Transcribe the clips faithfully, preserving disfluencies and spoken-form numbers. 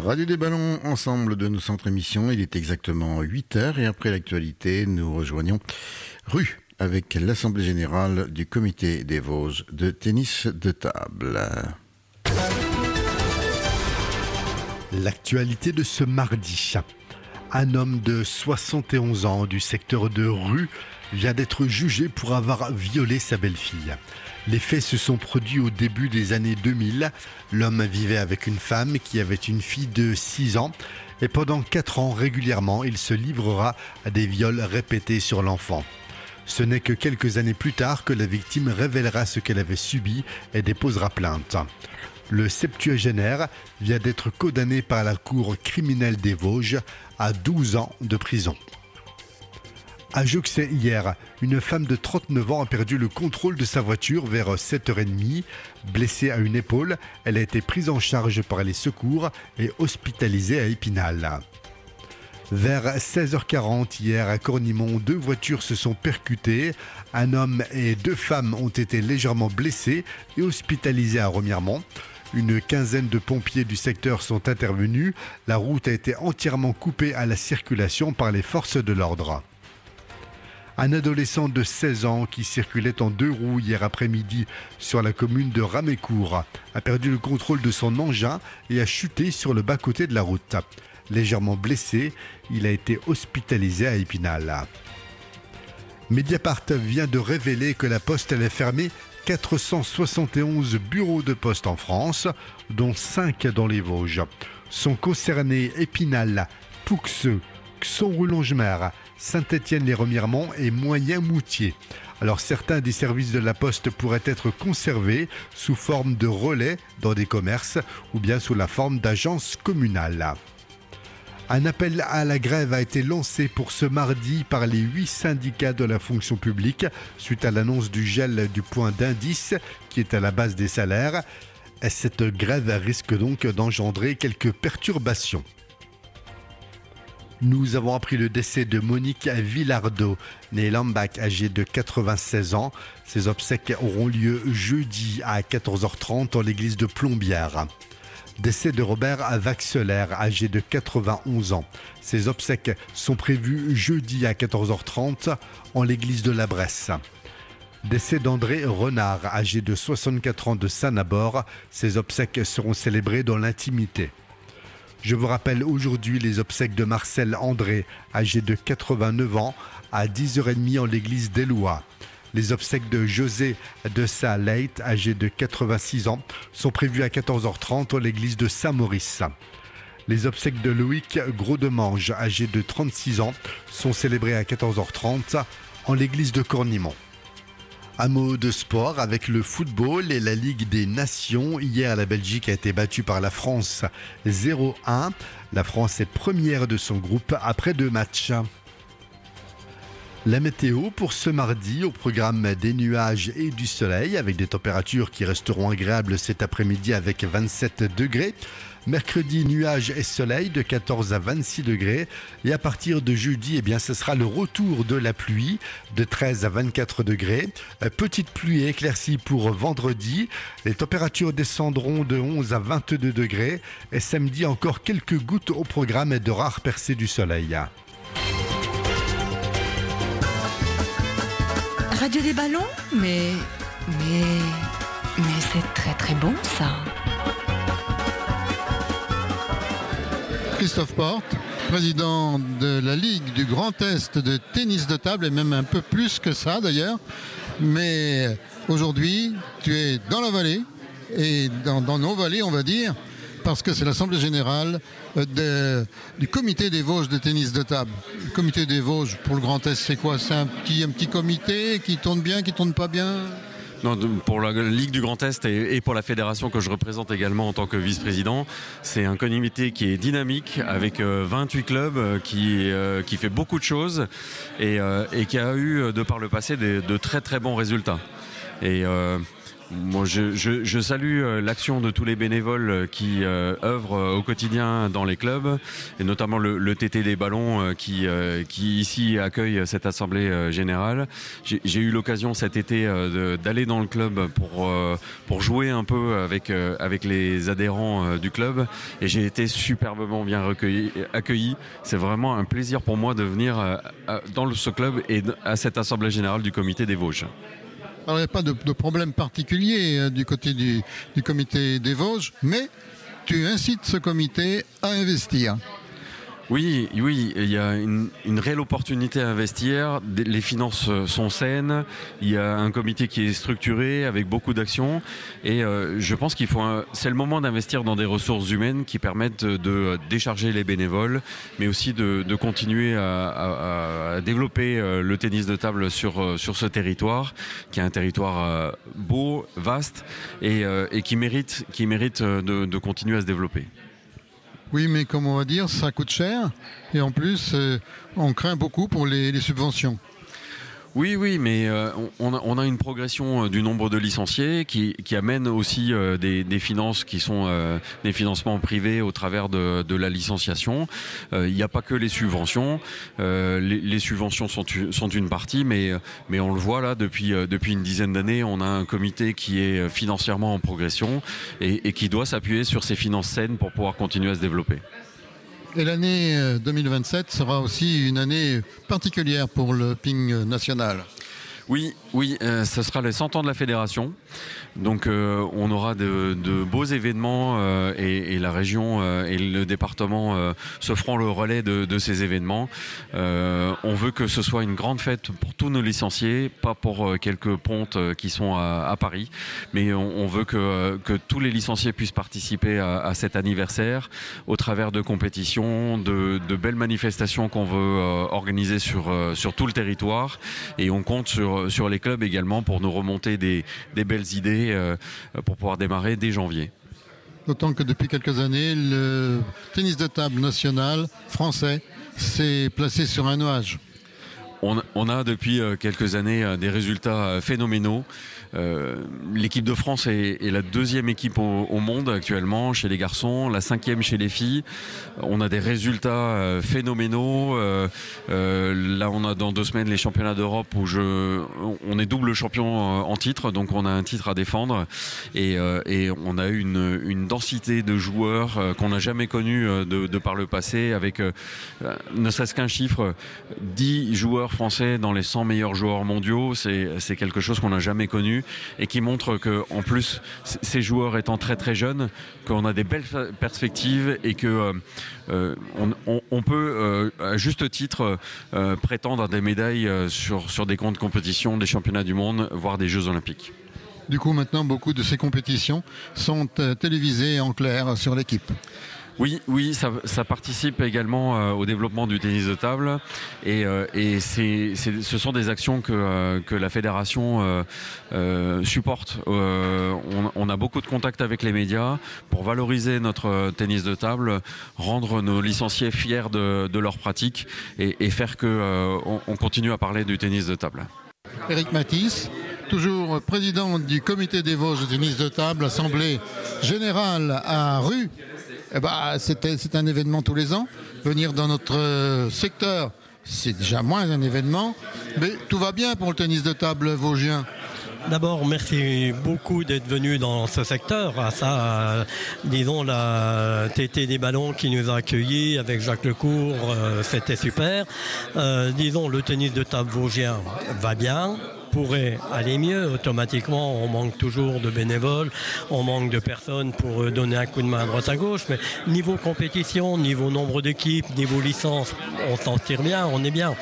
Radio des Ballons, ensemble de nos centres émissions. Il est exactement huit heures et après l'actualité, nous rejoignons Rue avec l'Assemblée Générale du Comité des Vosges de tennis de table. L'actualité de ce mardi. Un homme de soixante et onze ans du secteur de Rue vient d'être jugé pour avoir violé sa belle-fille. Les faits se sont produits au début des années deux mille. L'homme vivait avec une femme qui avait une fille de six ans et pendant quatre ans régulièrement, il se livrera à des viols répétés sur l'enfant. Ce n'est que quelques années plus tard que la victime révélera ce qu'elle avait subi et déposera plainte. Le septuagénaire vient d'être condamné par la Cour criminelle des Vosges à douze ans de prison. À Juxey, hier, une femme de trente-neuf ans a perdu le contrôle de sa voiture vers sept heures trente. Blessée à une épaule, elle a été prise en charge par les secours et hospitalisée à Épinal. Vers seize heures quarante hier à Cornimont, deux voitures se sont percutées. Un homme et deux femmes ont été légèrement blessés et hospitalisés à Remiremont. Une quinzaine de pompiers du secteur sont intervenus. La route a été entièrement coupée à la circulation par les forces de l'ordre. Un adolescent de seize ans qui circulait en deux roues hier après-midi sur la commune de Ramécourt a perdu le contrôle de son engin et a chuté sur le bas-côté de la route. Légèrement blessé, il a été hospitalisé à Épinal. Mediapart vient de révéler que la Poste allait fermer quatre cent soixante et onze bureaux de poste en France, dont cinq dans les Vosges. Sont concernés Épinal, Pouxeux, Xon-Roulangemer, Saint-Étienne-les-Remiremont et Moyen-Moutier. Alors certains des services de la Poste pourraient être conservés sous forme de relais dans des commerces ou bien sous la forme d'agences communales. Un appel à la grève a été lancé pour ce mardi par les huit syndicats de la fonction publique suite à l'annonce du gel du point d'indice qui est à la base des salaires. Et cette grève risque donc d'engendrer quelques perturbations. Nous avons appris le décès de Monique Villardeau, née Lambach, âgée de quatre-vingt-seize ans. Ses obsèques auront lieu jeudi à quatorze heures trente en l'église de Plombières. Décès de Robert Vaxelaire, âgé de quatre-vingt-onze ans. Ses obsèques sont prévues jeudi à quatorze heures trente en l'église de la Bresse. Décès d'André Renard, âgé de soixante-quatre ans de Saint-Nabord. Ses obsèques seront célébrées dans l'intimité. Je vous rappelle aujourd'hui les obsèques de Marcel André, âgé de quatre-vingt-neuf ans, à dix heures trente en l'église d'Éloie. Les obsèques de José de Sa-Leit, âgé de quatre-vingt-six ans, sont prévues à quatorze heures trente en l'église de Saint-Maurice. Les obsèques de Loïc Gros-de-Mange, âgé de trente-six ans, sont célébrées à quatorze heures trente en l'église de Cornimont. Un mot de sport avec le football et la Ligue des Nations. Hier, la Belgique a été battue par la France zéro un. La France est première de son groupe après deux matchs. La météo pour ce mardi, au programme des nuages et du soleil avec des températures qui resteront agréables cet après-midi avec vingt-sept degrés. Mercredi, nuages et soleil de quatorze à vingt-six degrés. Et à partir de jeudi, eh bien, ce sera le retour de la pluie de treize à vingt-quatre degrés. Petite pluie éclaircie pour vendredi. Les températures descendront de onze à vingt-deux degrés. Et samedi, encore quelques gouttes au programme et de rares percées du soleil. Radio des Ballons, mais... mais... mais c'est très très bon ça. Christophe Porte, président de la Ligue du Grand Est de tennis de table, et même un peu plus que ça d'ailleurs. Mais aujourd'hui, tu es dans la vallée, et dans, dans nos vallées, on va dire, parce que c'est l'Assemblée Générale de, du Comité des Vosges de tennis de table. Le Comité des Vosges pour le Grand Est, c'est quoi? C'est un petit, un petit comité qui tourne bien, qui tourne pas bien? Non, pour la Ligue du Grand Est et pour la fédération que je représente également en tant que vice-président, c'est un comité qui est dynamique avec vingt-huit clubs qui, qui fait beaucoup de choses et, et qui a eu de par le passé des, de très très bons résultats. Et euh, Moi, je, je, je salue l'action de tous les bénévoles qui euh, œuvrent au quotidien dans les clubs, et notamment le, le T T des ballons euh, qui, euh, qui ici accueille cette assemblée euh, générale. J'ai, j'ai eu l'occasion cet été euh, de, d'aller dans le club pour, euh, pour jouer un peu avec, euh, avec les adhérents euh, du club, et j'ai été superbement bien recueilli, accueilli. C'est vraiment un plaisir pour moi de venir euh, dans ce club et à cette assemblée générale du comité des Vosges. Alors, il n'y a pas de, de problème particulier euh, du côté du, du comité des Vosges, mais tu incites ce comité à investir. Oui, oui, il y a une, une réelle opportunité à investir. Les finances sont saines. Il y a un comité qui est structuré avec beaucoup d'actions. Et euh, je pense qu'il faut, un, c'est le moment d'investir dans des ressources humaines qui permettent de, de décharger les bénévoles, mais aussi de, de continuer à, à, à développer le tennis de table sur, sur ce territoire, qui est un territoire beau, vaste et, et qui mérite, qui mérite de, de continuer à se développer. Oui, mais comme on va dire, ça coûte cher et en plus, euh, on craint beaucoup pour les, les subventions. Oui, oui, mais euh, on, a, on a une progression du nombre de licenciés qui, qui amène aussi euh, des, des finances qui sont euh, des financements privés au travers de, de la licenciation. Euh, il n'y a pas que les subventions. Euh, les, les subventions sont, sont une partie, mais, mais on le voit là, depuis, depuis une dizaine d'années, on a un comité qui est financièrement en progression et, et qui doit s'appuyer sur ces finances saines pour pouvoir continuer à se développer. Et l'année deux mille vingt-sept sera aussi une année particulière pour le ping national. Oui, oui, euh, ce sera les cent ans de la fédération. Donc euh, on aura de, de beaux événements euh, et, et la région euh, et le département euh, se feront le relais de, de ces événements. Euh, on veut que ce soit une grande fête pour tous nos licenciés, pas pour euh, quelques pontes euh, qui sont à, à Paris, mais on, on veut que, euh, que tous les licenciés puissent participer à, à cet anniversaire au travers de compétitions, de, de belles manifestations qu'on veut euh, organiser sur, euh, sur tout le territoire, et on compte sur, sur les clubs également pour nous remonter des, des belles idées euh, pour pouvoir démarrer dès janvier. D'autant que depuis quelques années, le tennis de table national français s'est placé sur un nuage. On, on a depuis quelques années des résultats phénoménaux. Euh, l'équipe de France est, est la deuxième équipe au, au monde actuellement chez les garçons, la cinquième chez les filles. On a des résultats euh, phénoménaux. Euh, euh, là, on a dans deux semaines les championnats d'Europe où je, on est double champion en titre, donc on a un titre à défendre. Et, euh, et on a une, une densité de joueurs euh, qu'on n'a jamais connue euh, de, de par le passé, avec euh, ne serait-ce qu'un chiffre, dix joueurs français dans les cent meilleurs joueurs mondiaux. C'est, c'est quelque chose qu'on n'a jamais connu, et qui montre que, en plus, ces joueurs étant très très jeunes, qu'on a des belles perspectives et que euh, on, on, on peut euh, à juste titre euh, prétendre à des médailles euh, sur, sur des grandes compétitions, des championnats du monde, voire des Jeux olympiques. Du coup, maintenant, beaucoup de ces compétitions sont euh, télévisées en clair sur l'équipe. Oui, oui, ça, ça participe également euh, au développement du tennis de table, et, euh, et c'est, c'est, ce sont des actions que, euh, que la fédération euh, euh, supporte. Euh, on, on a beaucoup de contacts avec les médias pour valoriser notre tennis de table, rendre nos licenciés fiers de, de leur pratique, et, et faire que euh, on, on continue à parler du tennis de table. Éric Matisse, toujours président du comité des Vosges de tennis de table, assemblée générale à Rue. Eh ben, c'est, c'est un événement tous les ans. Venir dans notre secteur, c'est déjà moins un événement, mais tout va bien pour le tennis de table vosgien. D'abord, merci beaucoup d'être venu dans ce secteur. À ça, euh, disons, la T T des ballons qui nous a accueillis avec Jacques Lecourt, euh, c'était super. Euh, disons, le tennis de table vosgien va bien. Pourrait aller mieux. Automatiquement, on manque toujours de bénévoles, on manque de personnes pour donner un coup de main à droite à gauche, mais niveau compétition, niveau nombre d'équipes, niveau licence, on s'en tire bien, on est bien.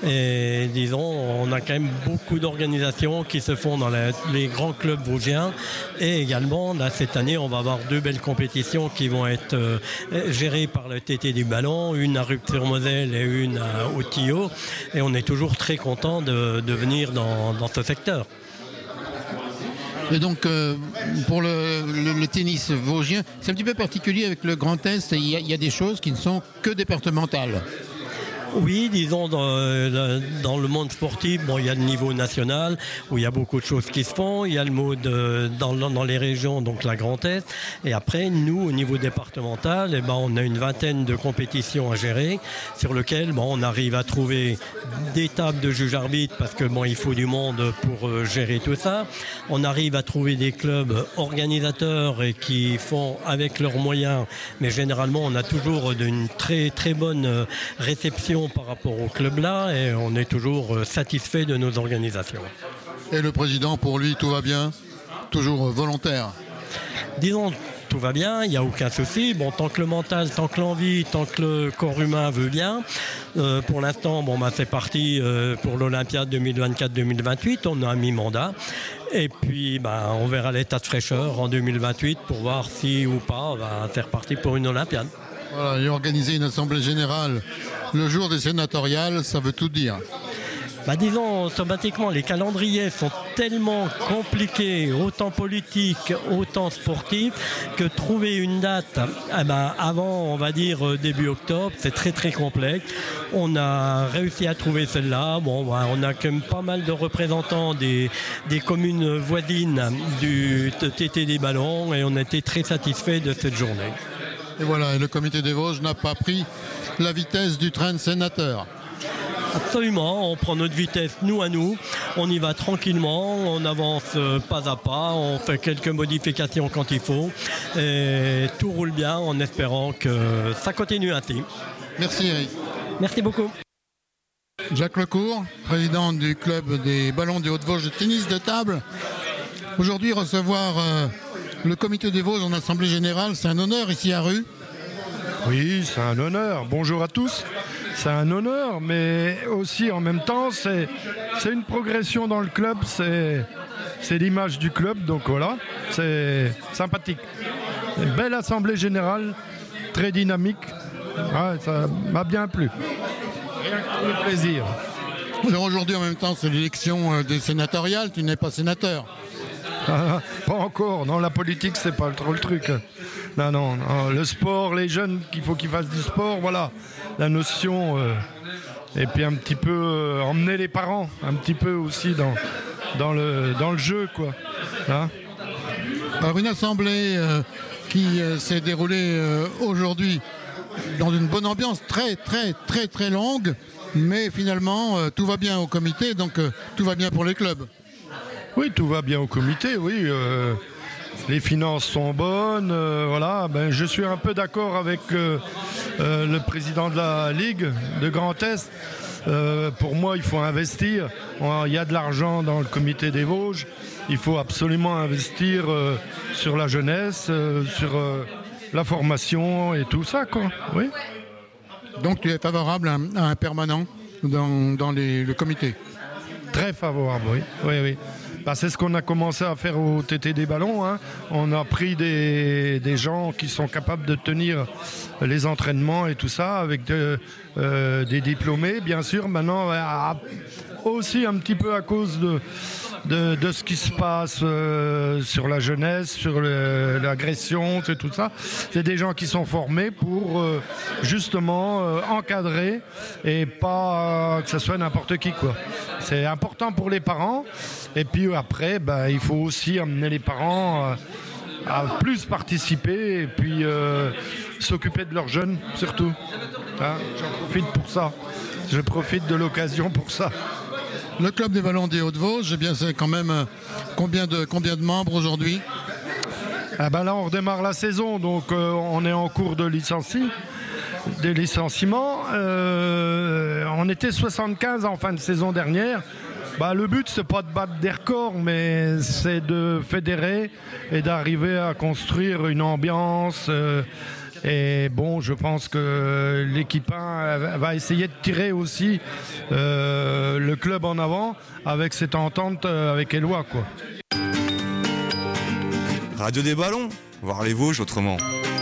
Et disons, on a quand même beaucoup d'organisations qui se font dans les, les grands clubs vosgiens, et également, là, cette année, on va avoir deux belles compétitions qui vont être euh, gérées par le T T du ballon, une à Rupt-sur-Moselle et une à Au-Tillot, et on est toujours très content de, de venir dans, dans ce secteur. Et donc, euh, pour le, le, le tennis vosgien, c'est un petit peu particulier avec le Grand Est. Il y a, il y a des choses qui ne sont que départementales. Oui, disons, dans, dans le monde sportif, bon, il y a le niveau national, où il y a beaucoup de choses qui se font. Il y a le mode dans, dans les régions, donc la Grand Est. Et après, nous, au niveau départemental, eh ben, on a une vingtaine de compétitions à gérer, sur lesquelles bon, on arrive à trouver des tables de juges arbitres, parce que bon, il faut du monde pour euh, gérer tout ça. On arrive à trouver des clubs organisateurs et qui font avec leurs moyens, mais généralement, on a toujours une très, très bonne réception par rapport au club-là et on est toujours satisfait de nos organisations. Et le président, pour lui, tout va bien? Toujours volontaire? Disons, tout va bien, il n'y a aucun souci. Bon, tant que le mental, tant que l'envie, tant que le corps humain veut bien. Euh, pour l'instant, bon, bah, c'est parti euh, pour l'Olympiade deux mille vingt-quatre deux mille vingt-huit. On a un mi-mandat. Et puis, bah, on verra l'état de fraîcheur en deux mille vingt-huit pour voir si ou pas bah, c'est reparti pour une Olympiade. Voilà, et organiser une assemblée générale le jour des sénatoriales, ça veut tout dire. Bah disons, automatiquement, les calendriers sont tellement compliqués, autant politiques, autant sportifs, que trouver une date eh ben, avant, on va dire, début octobre, c'est très très complexe. On a réussi à trouver celle-là. Bon, bah, on a quand même pas mal de représentants des, des communes voisines du T T des Ballons et on a été très satisfaits de cette journée. Et voilà, et le comité des Vosges n'a pas pris la vitesse du train de sénateur. Absolument, on prend notre vitesse nous à nous, on y va tranquillement, on avance pas à pas, on fait quelques modifications quand il faut et tout roule bien en espérant que ça continue ainsi. Merci Eric. Merci beaucoup. Jacques Lecourt, président du club des Ballons des Hauts-de-Vosges de tennis de table. Aujourd'hui, recevoir euh, le comité des Vosges en assemblée générale, c'est un honneur ici à Rue. Oui, c'est un honneur. Bonjour à tous. C'est un honneur, mais aussi en même temps, c'est, c'est une progression dans le club, c'est, c'est l'image du club, donc voilà, c'est sympathique. Une belle assemblée générale, très dynamique, ouais, ça m'a bien plu. Rien que le plaisir. Alors aujourd'hui, en même temps, c'est l'élection des sénatoriales, tu n'es pas sénateur. Ah, pas encore, non, la politique, c'est pas trop le truc. Non, non, non, le sport, les jeunes, qu'il faut qu'ils fassent du sport, voilà, la notion. Euh, et puis un petit peu euh, emmener les parents, un petit peu aussi dans, dans, le, dans le jeu, quoi. Hein. Alors une assemblée euh, qui euh, s'est déroulée euh, aujourd'hui dans une bonne ambiance, très, très, très, très longue, mais finalement, euh, tout va bien au comité, donc euh, tout va bien pour les clubs. Oui, tout va bien au comité, oui. Euh, les finances sont bonnes, euh, voilà. Ben, je suis un peu d'accord avec euh, euh, le président de la Ligue de Grand Est. Euh, pour moi, il faut investir. Il y a de l'argent dans le comité des Vosges. Il faut absolument investir euh, sur la jeunesse, euh, sur euh, la formation et tout ça, quoi. Oui. Donc tu es favorable à, à un permanent dans, dans les, le comité? Très favorable, oui. oui, oui. Bah, c'est ce qu'on a commencé à faire au T T des Ballons. Hein. On a pris des, des gens qui sont capables de tenir les entraînements et tout ça, avec de, euh, des diplômés, bien sûr. Maintenant, à, aussi un petit peu à cause de, de, de ce qui se passe euh, sur la jeunesse, sur le, l'agression, c'est tout ça. C'est des gens qui sont formés pour euh, justement euh, encadrer et pas euh, que ce soit n'importe qui, quoi. C'est important pour les parents. Et puis après, bah, il faut aussi amener les parents euh, à plus participer et puis euh, s'occuper de leurs jeunes, surtout. Hein, j'en profite pour ça. Je profite de l'occasion pour ça. Le club des Ballons des Hauts-de-Vosges, eh bien, c'est quand même euh, combien, de, combien de membres aujourd'hui? Ah ben là, on redémarre la saison, donc euh, on est en cours de licencie. Des licenciements. Euh, on était soixante-quinze en fin de saison dernière. Bah, le but, c'est pas de battre des records, mais c'est de fédérer et d'arriver à construire une ambiance. Euh, et bon, je pense que l'équipe un va essayer de tirer aussi euh, le club en avant avec cette entente avec Éloi, quoi. Radio des Ballons, voir les Vosges autrement.